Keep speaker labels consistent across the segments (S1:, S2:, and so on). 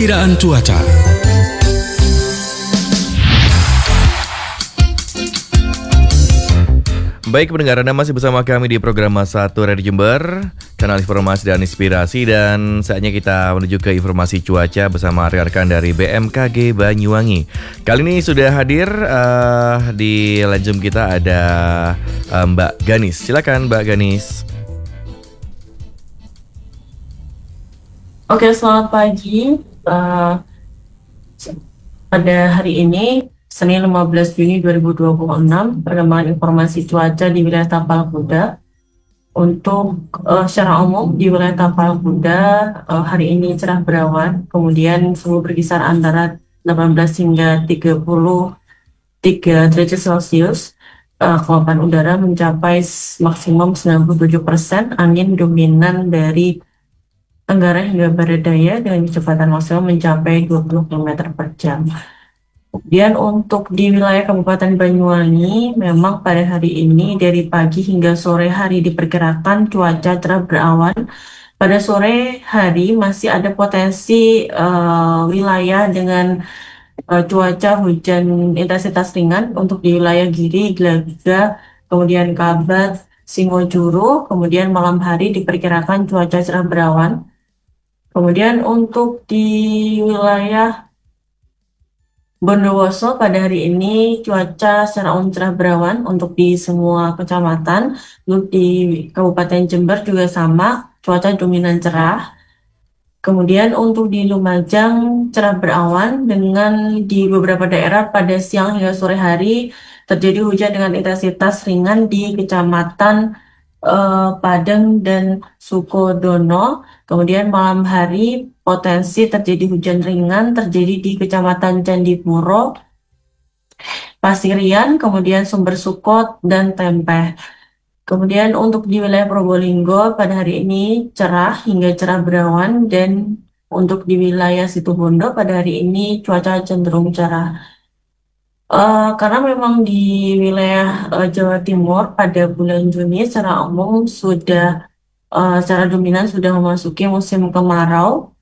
S1: Perkiraan cuaca.
S2: Baik pendengar, Anda masih bersama kami di program Masa 1 Radio Jember, kanal informasi dan inspirasi, dan saatnya kita menuju ke informasi cuaca bersama rekan-rekan dari BMKG Banyuwangi. Kali ini sudah hadir di line Zoom kita ada Mbak Ganis. Silakan Mbak Ganis.
S3: Oke, selamat pagi. Pada hari ini Senin 15 Juni 2026, perkembangan informasi cuaca di wilayah Tapal Kuda. Untuk secara umum di wilayah Tapal Kuda hari ini cerah berawan, kemudian suhu berkisar antara 18 hingga 33 derajat Celcius. Kelembapan udara mencapai maksimum 97%, angin dominan dari tenggara hingga barat daya dengan kecepatan maksimum mencapai 20 km per jam. Kemudian untuk di wilayah Kabupaten Banyuwangi, memang pada hari ini dari pagi hingga sore hari diperkirakan cuaca cerah berawan. Pada sore hari masih ada potensi wilayah dengan cuaca hujan intensitas ringan untuk di wilayah Giri, Glaga, kemudian Kabat, Singojuru. Kemudian malam hari diperkirakan cuaca cerah berawan. Kemudian untuk di wilayah Bondowoso pada hari ini cuaca secara umum cerah berawan untuk di semua kecamatan. Untuk di Kabupaten Jember juga sama, cuaca dominan cerah. Kemudian untuk di Lumajang cerah berawan dengan di beberapa daerah pada siang hingga sore hari terjadi hujan dengan intensitas ringan di kecamatan Padang dan Sukodono. Kemudian malam hari potensi terjadi hujan ringan terjadi di Kecamatan Candipuro, Pasirian, kemudian Sumber Sukot, dan Tempeh. Kemudian untuk di wilayah Probolinggo pada hari ini cerah hingga cerah berawan, dan untuk di wilayah Situbondo pada hari ini cuaca cenderung cerah. Karena memang di wilayah Jawa Timur pada bulan Juni secara umum sudah secara dominan sudah memasuki musim kemarau.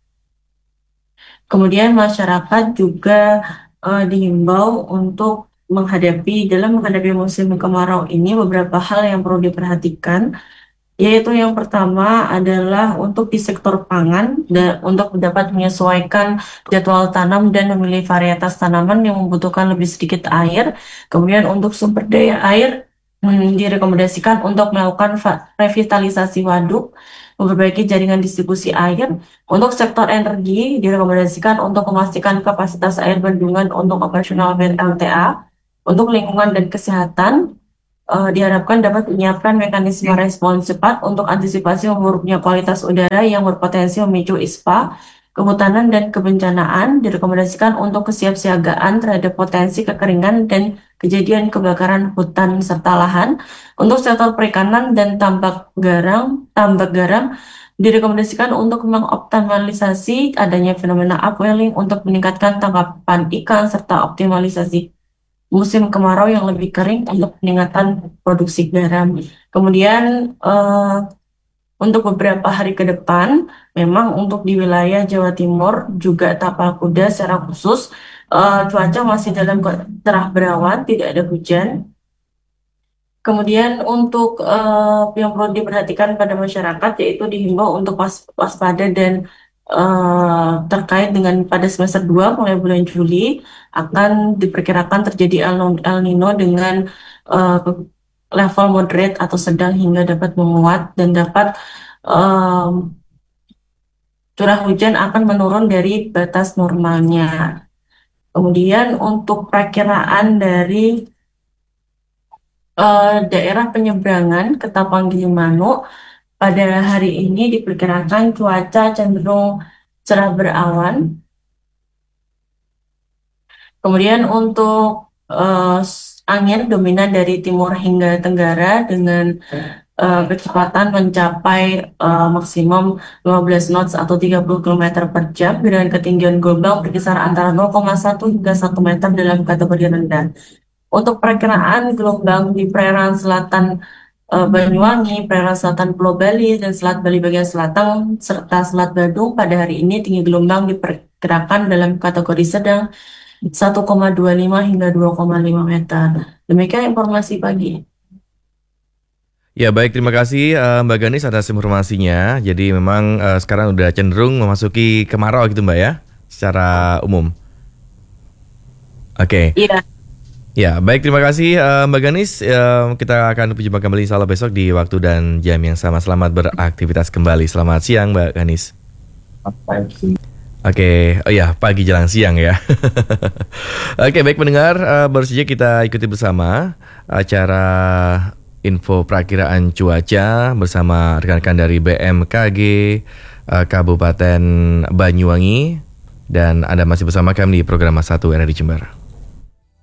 S3: Kemudian masyarakat juga dihimbau untuk dalam menghadapi musim kemarau ini beberapa hal yang perlu diperhatikan, yaitu yang pertama adalah untuk di sektor pangan dan untuk dapat menyesuaikan jadwal tanam dan memilih varietas tanaman yang membutuhkan lebih sedikit air. Kemudian untuk sumber daya air direkomendasikan untuk melakukan revitalisasi waduk, memperbaiki jaringan distribusi air. Untuk sektor energi direkomendasikan untuk memastikan kapasitas air bendungan untuk operasional PLTA. Untuk lingkungan dan kesehatan diharapkan dapat menyiapkan mekanisme respons cepat untuk antisipasi memburuknya kualitas udara yang berpotensi memicu ISPA. Kehutanan dan kebencanaan direkomendasikan untuk kesiapsiagaan terhadap potensi kekeringan dan kejadian kebakaran hutan serta lahan. Untuk sektor perikanan dan tambak garam direkomendasikan untuk mengoptimalisasi adanya fenomena upwelling untuk meningkatkan tangkapan ikan serta optimalisasi musim kemarau yang lebih kering untuk peningkatan produksi garam. Kemudian untuk beberapa hari ke depan, memang untuk di wilayah Jawa Timur juga Tapal Kuda secara khusus cuaca masih dalam cerah berawan, tidak ada hujan. Kemudian untuk yang perlu diperhatikan pada masyarakat yaitu dihimbau untuk waspada dan terkait dengan pada semester 2 mulai bulan Juli akan diperkirakan terjadi El Nino dengan level moderate atau sedang hingga dapat menguat dan dapat curah hujan akan menurun dari batas normalnya. Kemudian untuk perakiraan dari daerah penyeberangan ke Tapang Gilimanuk pada hari ini diperkirakan cuaca cenderung cerah berawan. Kemudian untuk angin dominan dari timur hingga tenggara dengan kecepatan mencapai maksimum 15 knots atau 30 km per jam dengan ketinggian gelombang berkisar antara 0,1 hingga 1 meter dalam kategori rendah. Untuk perakiraan gelombang di perairan selatan Banyuwangi, perairan selatan Pulau Bali, dan Selat Bali bagian selatan, serta Selat Badung pada hari ini tinggi gelombang diperkirakan dalam kategori sedang 1,25 hingga 2,5 meter. Demikian informasi pagi.
S2: Ya baik, terima kasih Mbak Ganis atas informasinya. Jadi memang sekarang udah cenderung memasuki kemarau gitu Mbak ya, secara umum. Oke.
S3: Iya,
S2: Ya, baik, terima kasih Mbak Ganis. Kita akan berjumpa kembali insya Allah besok di waktu dan jam yang sama. Selamat beraktivitas kembali. Selamat siang Mbak Ganis. Oke, oh ya, pagi jelang siang ya. Oke, baik pendengar, baru saja kita ikuti bersama acara info perakiraan cuaca bersama rekan-rekan dari BMKG Kabupaten Banyuwangi, dan Anda masih bersama kami di program 1 RRI Jember.